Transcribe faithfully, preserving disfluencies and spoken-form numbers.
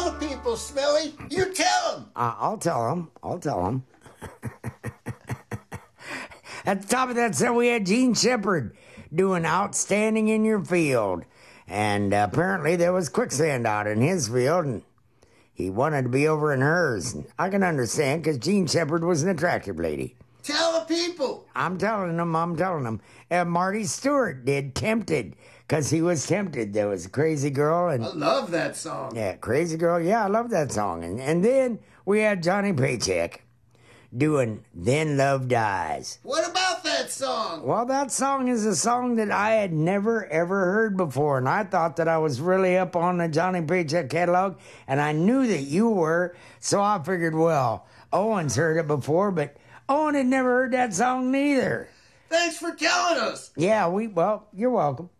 Tell the people, Smelly. You tell them. Uh, I'll tell them. I'll tell them. At the top of that set, we had Gene Shepard doing Outstanding in Your Field. And uh, apparently there was quicksand out in his field, and he wanted to be over in hers. And I can understand, because Gene Shepard was an attractive lady. Tell the people. I'm telling them, I'm telling them. And Marty Stewart did Tempted, because he was tempted. There was a Crazy Girl. And I love that song. yeah, Crazy Girl. Yeah, I love that song. And, and then we had Johnny Paycheck doing Then Love Dies. What about that song? Well, that song is a song that I had never, ever heard before. And I thought that I was really up on the Johnny Paycheck catalog. And I knew that you were. So I figured, well, Owen's heard it before, but Owen had never heard that song neither. Thanks for telling us. Yeah, we, well, you're welcome.